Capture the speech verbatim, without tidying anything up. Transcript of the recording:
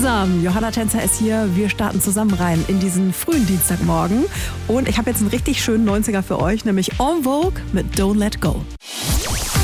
zusammen, Johanna Tänzer ist hier. Wir starten zusammen rein in diesen frühen Dienstagmorgen. Und ich habe jetzt einen richtig schönen neunziger für euch, nämlich En Vogue mit Don't Let Go.